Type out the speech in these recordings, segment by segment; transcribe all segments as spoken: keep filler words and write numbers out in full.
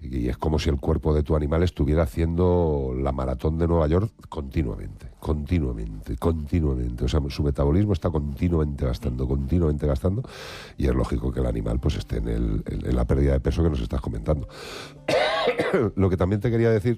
Y es como si el cuerpo de tu animal estuviera haciendo la maratón de Nueva York continuamente, continuamente, continuamente. O sea, su metabolismo está continuamente gastando, continuamente gastando, y es lógico que el animal pues esté en, el, en, en la pérdida de peso que nos estás comentando. Lo que también te quería decir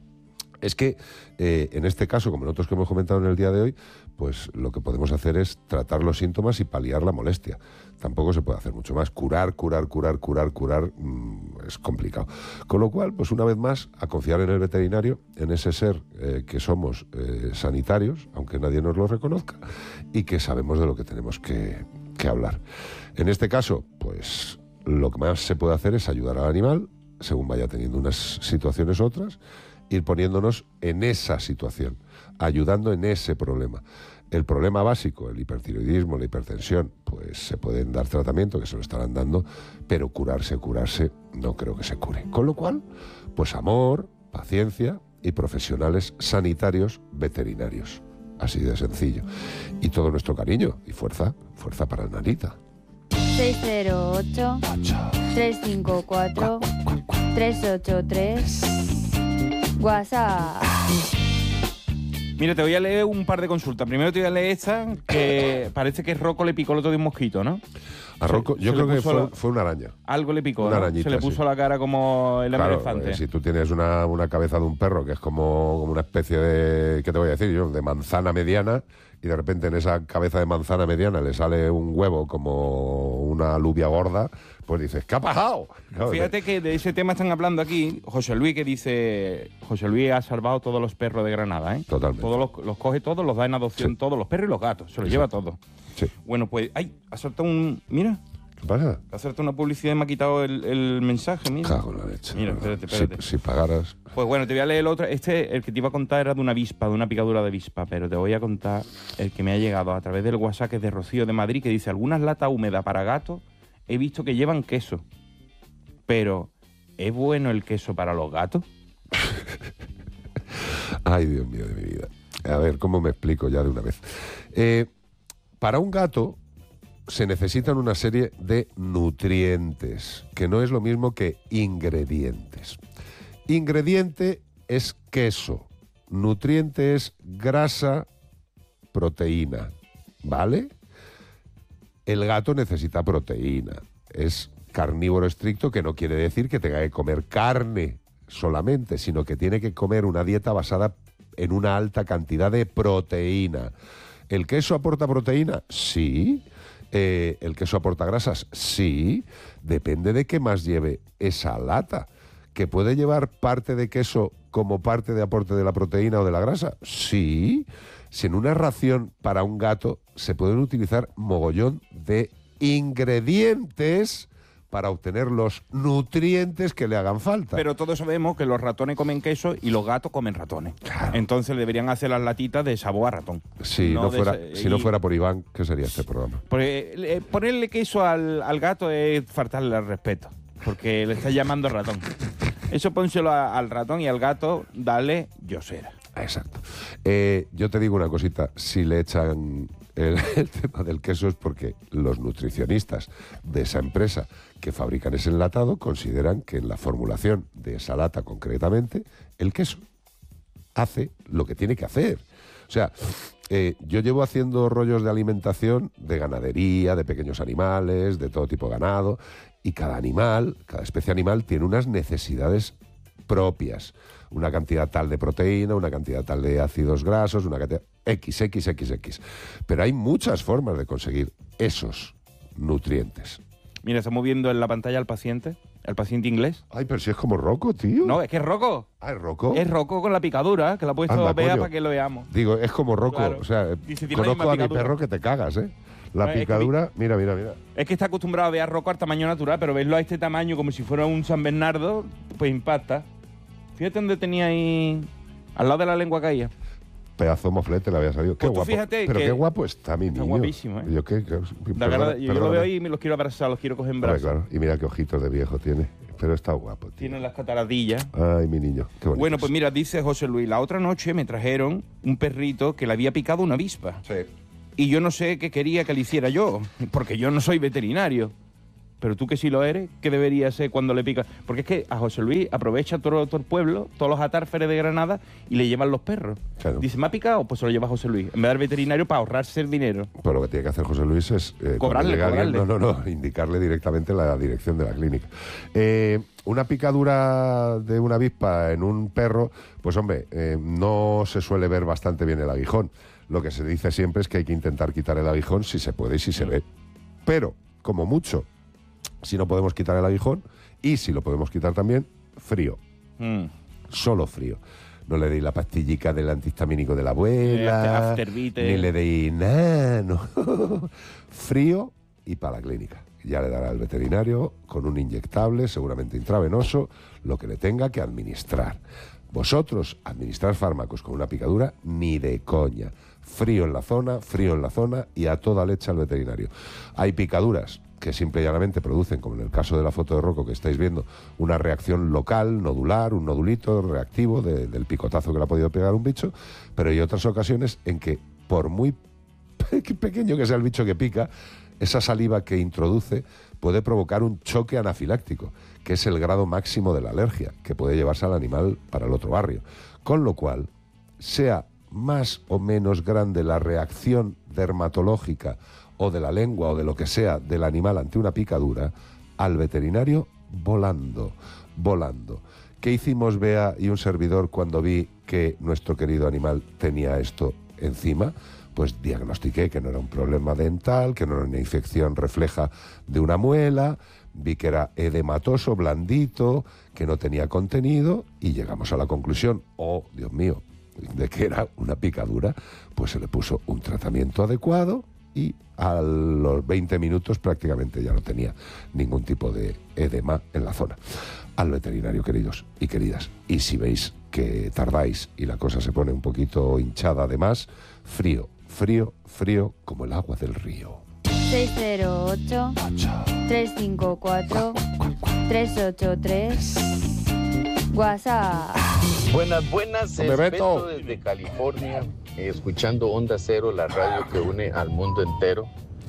es que eh, en este caso, como en otros que hemos comentado en el día de hoy, pues lo que podemos hacer es tratar los síntomas y paliar la molestia. Tampoco se puede hacer mucho más. Curar, curar, curar, curar, curar mmm, es complicado. Con lo cual, pues una vez más, a confiar en el veterinario, en ese ser eh, que somos eh, sanitarios, aunque nadie nos lo reconozca, y que sabemos de lo que tenemos que, que hablar. En este caso, pues lo que más se puede hacer es ayudar al animal, según vaya teniendo unas situaciones u otras, ir poniéndonos en esa situación, ayudando en ese problema. El problema básico, el hipertiroidismo, la hipertensión, pues se pueden dar tratamiento, que se lo estarán dando, pero curarse, curarse, no creo que se cure. Con lo cual, pues amor, paciencia y profesionales sanitarios veterinarios. Así de sencillo. Y todo nuestro cariño y fuerza, fuerza para el Nanita. seis cero ocho, tres cinco cuatro, tres ocho tres WhatsApp. Mira, te voy a leer un par de consultas. Primero te voy a leer esta, que parece que Rocco le picó el otro día un mosquito, ¿no? A Rocco, yo creo que fue, la... fue una araña. Algo le picó, una ¿no? arañita, se le puso sí. la cara como el claro, elefante. Eh, si tú tienes una, una cabeza de un perro que es como, como una especie de, ¿qué te voy a decir yo? De manzana mediana, y de repente en esa cabeza de manzana mediana le sale un huevo como una alubia gorda, pues dices, ¿qué ha pasado? Claro, Fíjate que de ese tema están hablando aquí José Luis, que dice, José Luis ha salvado todos los perros de Granada, ¿eh? Totalmente. Todos los, los coge todos, los da en adopción, sí. Todos, los perros y los gatos, se los sí. lleva todos. Sí. Bueno, pues, ay, ha soltado un, mira. ¿Qué pasa? Ha soltado una publicidad y me ha quitado el, el mensaje, mira. Cago en la leche. Mira, espérate, espérate. Si, si pagaras... Pues bueno, te voy a leer el otro. Este, el que te iba a contar era de una avispa, de una picadura de avispa, pero te voy a contar el que me ha llegado a través del WhatsApp, que es de Rocío de Madrid, que dice, algunas latas húmedas para gatos he visto que llevan queso. Pero, ¿es bueno el queso para los gatos? Ay, Dios mío de mi vida. A ver, ¿cómo me explico ya de una vez? Eh, para un gato se necesitan una serie de nutrientes, que no es lo mismo que ingredientes. Ingrediente es queso, nutriente es grasa, proteína, ¿vale? El gato necesita proteína, es carnívoro estricto, que no quiere decir que tenga que comer carne solamente, sino que tiene que comer una dieta basada en una alta cantidad de proteína. ¿El queso aporta proteína? Sí. Eh, ¿El queso aporta grasas? Sí. Depende de qué más lleve esa lata. ¿Que puede llevar parte de queso como parte de aporte de la proteína o de la grasa? Sí. Si en una ración para un gato se pueden utilizar mogollón de ingredientes para obtener los nutrientes que le hagan falta. Pero todos sabemos que los ratones comen queso y los gatos comen ratones. Claro. Entonces deberían hacer las latitas de sabor a ratón. Sí, no no fuera, ese, si y... no fuera por Iván, ¿qué sería este programa? Porque eh, ponerle queso al, al gato es faltarle al respeto, porque le estás llamando ratón. Eso pónselo a, al ratón, y al gato dale yosera. Exacto. Eh, yo te digo una cosita, si le echan el, el tema del queso es porque los nutricionistas de esa empresa que fabrican ese enlatado consideran que en la formulación de esa lata concretamente, el queso hace lo que tiene que hacer. O sea, eh, yo llevo haciendo rollos de alimentación, de ganadería, de pequeños animales, de todo tipo de ganado, y cada animal, cada especie animal tiene unas necesidades propias. Una cantidad tal de proteína, una cantidad tal de ácidos grasos, una cantidad X, X, X, X. Pero hay muchas formas de conseguir esos nutrientes. Mira, estamos viendo en la pantalla al paciente, al paciente inglés. Ay, pero si es como Rocco, tío. No, es que es Rocco. Ah, ¿es Rocco? Es Rocco con la picadura, que la ha puesto Anda, Bea coño. para que lo veamos. Digo, es como Rocco. Claro. O sea, Dice, conozco a mi perro que te cagas, ¿eh? La No, es picadura, que, mira, mira, mira. Es que está acostumbrado a ver a Rocco al tamaño natural, pero verlo a este tamaño como si fuera un San Bernardo, pues impacta. Fíjate dónde tenía ahí, al lado de la lengua caída. Pedazo moflete le había salido. Qué Pues guapo. Fíjate pero que qué guapo está mi está niño. Guapísimo, ¿eh? Yo, qué, qué, perdona, yo, yo lo veo y me los quiero abrazar, los quiero coger en brazos. Claro. Y mira qué ojitos de viejo tiene. Pero está guapo, tío. Tiene las cataratillas. Ay, mi niño. Qué bonito. Bueno, pues mira, dice José Luis, la otra noche me trajeron un perrito que le había picado una avispa. Sí. Y yo no sé qué quería que le hiciera yo, porque yo no soy veterinario. Pero tú que sí lo eres, ¿qué debería ser cuando le pica? Porque es que a José Luis aprovecha todo, todo el pueblo, todos los atárferes de Granada y le llevan los perros. Claro. Dice, ¿me ha picado? Pues se lo lleva José Luis. En vez del veterinario para ahorrarse el dinero. Pero lo que tiene que hacer José Luis es... Eh, Cobrarle, llega alguien, cobrarle. no, no, no, indicarle directamente la dirección de la clínica. Eh, una picadura de una avispa en un perro, pues hombre, eh, no se suele ver bastante bien el aguijón. Lo que se dice siempre es que hay que intentar quitar el aguijón si se puede y si se ve. Pero, como mucho, si no podemos quitar el aguijón, y si lo podemos quitar también, frío. Mm. Solo frío. No le deis la pastillica del antihistamínico de la abuela, Afterbite. ni le deis nada, no. Frío y para la clínica. Ya le dará el veterinario con un inyectable, seguramente intravenoso, lo que le tenga que administrar. Vosotros, administrar fármacos con una picadura, ni de coña. Frío en la zona, frío en la zona y a toda leche al veterinario. Hay picaduras que simple y llanamente producen, como en el caso de la foto de Rocco que estáis viendo, una reacción local, nodular, un nodulito reactivo de, del picotazo que le ha podido pegar un bicho, pero hay otras ocasiones en que, por muy pe- pequeño que sea el bicho que pica, esa saliva que introduce puede provocar un choque anafiláctico, que es el grado máximo de la alergia, que puede llevarse al animal para el otro barrio. Con lo cual, sea más o menos grande la reacción dermatológica o de la lengua o de lo que sea del animal ante una picadura, al veterinario volando, volando. ¿Qué hicimos Bea y un servidor cuando vi que nuestro querido animal tenía esto encima? Pues diagnostiqué que no era un problema dental, que no era una infección refleja de una muela, vi que era edematoso, blandito, que no tenía contenido y llegamos a la conclusión, oh, Dios mío, de que era una picadura. Pues se le puso un tratamiento adecuado y a los veinte minutos prácticamente ya no tenía ningún tipo de edema en la zona. Al veterinario, queridos y queridas. Y si veis que tardáis y la cosa se pone un poquito hinchada además, frío, frío, frío como el agua del río. seis cero ocho, tres cinco cuatro, tres ocho tres. WhatsApp. Buenas, buenas, Hombre, es Beto. Beto desde California, eh, escuchando Onda Cero, la radio que une al mundo entero.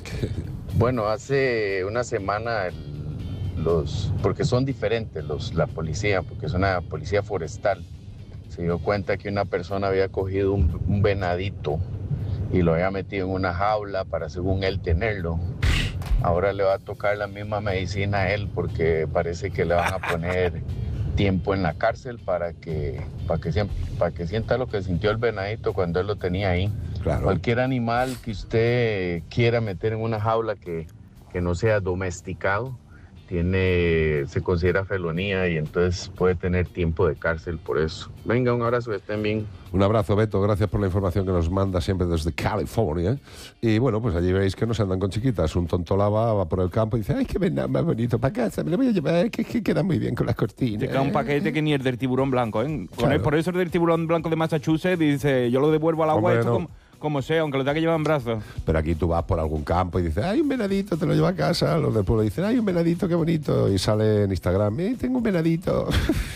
Bueno, hace una semana el- los, porque son diferentes los, la policía, porque es una policía forestal, se dio cuenta que una persona había cogido un, un venadito y lo había metido en una jaula para, según él, tenerlo. Ahora le va a tocar la misma medicina a él porque parece que le van a poner tiempo en la cárcel para que, para que, siempre, para que sienta lo que sintió el venadito cuando él lo tenía ahí. Claro. Cualquier animal que usted quiera meter en una jaula que, que no sea domesticado, tiene, se considera felonía y entonces puede tener tiempo de cárcel por eso. Venga, un abrazo, que estén bien. Un abrazo, Beto, gracias por la información que nos manda siempre desde California. Y bueno, pues allí veis que no se andan con chiquitas. Un tonto lava va por el campo y dice, ay, qué venado más bonito para casa, me lo voy a llevar, que, que queda muy bien con las cortinas. Te cae un paquete que ni el del tiburón blanco, ¿eh? Con Claro. el- por eso el del tiburón blanco de Massachusetts dice, yo lo devuelvo al agua Hombre, esto no. como, como sea, aunque lo tenga que llevar en brazos. Pero aquí tú vas por algún campo y dices, hay un venadito, te lo llevo a casa. Los del pueblo dicen, hay un venadito, qué bonito. Y sale en Instagram, eh, tengo un venadito.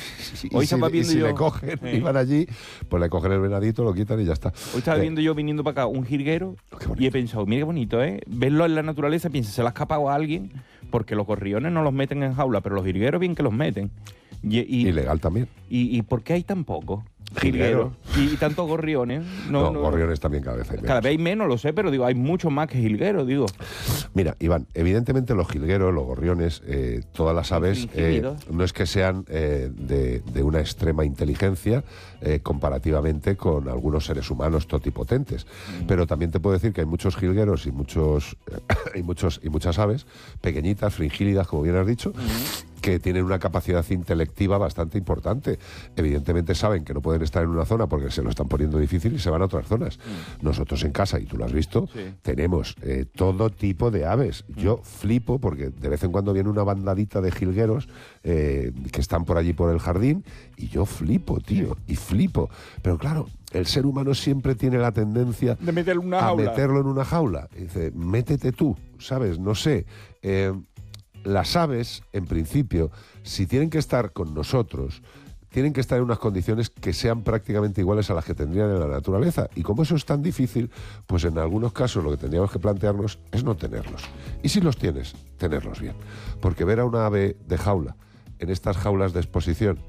Y Hoy si, estaba y viendo si yo- le cogen Sí. y van allí, pues le cogen el venadito, lo quitan y ya está. Hoy estaba Eh, viendo yo viniendo para acá un jilguero Qué bonito. y he pensado, mira qué bonito, ¿eh? Verlo en la naturaleza, piensa, se lo ha escapado a alguien porque los gorriones no los meten en jaula, pero los jilgueros bien que los meten. Y, y, Ilegal también. y, ¿y por qué hay tan pocos Jilgueros. jilgueros? Y, y tantos gorriones. No, No, no- gorriones también cada vez hay menos. Cada vez hay menos, lo sé, pero digo, hay muchos más que jilgueros, digo. Mira, Iván, evidentemente los jilgueros, los gorriones, eh, todas las aves, eh, Infringidos. no es que sean eh, de, de una extrema inteligencia eh, comparativamente con algunos seres humanos totipotentes. Pero también te puedo decir que hay muchos jilgueros y muchos y muchos y muchas aves pequeñitas, fringílidas, como bien has dicho, que tienen una capacidad intelectiva bastante importante. Evidentemente saben que no pueden estar en una zona porque se lo están poniendo difícil y se van a otras zonas. Nosotros en casa, y tú lo has visto, Sí. tenemos eh, todo tipo de aves. Yo flipo porque de vez en cuando viene una bandadita de jilgueros eh, que están por allí por el jardín y yo flipo, tío, y flipo. Pero claro, el ser humano siempre tiene la tendencia De meterlo en una a jaula. meterlo en una jaula. Y dice, métete tú, ¿sabes? No sé. Eh, las aves, en principio, si tienen que estar con nosotros, tienen que estar en unas condiciones que sean prácticamente iguales a las que tendrían en la naturaleza. Y como eso es tan difícil, pues en algunos casos lo que tendríamos que plantearnos es no tenerlos. Y si los tienes, tenerlos bien. Porque ver a una ave de jaula, en estas jaulas de exposición,